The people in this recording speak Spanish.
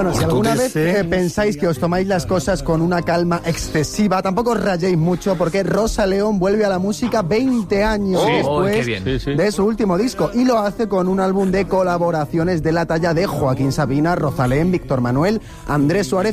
Bueno, si alguna vez pensáis que os tomáis las cosas con una calma excesiva, tampoco os rayéis mucho, porque Rosa León vuelve a la música 20 años después de su último disco, y lo hace con un álbum de colaboraciones de la talla de Joaquín Sabina, Rosalén, Víctor Manuel, Andrés Suárez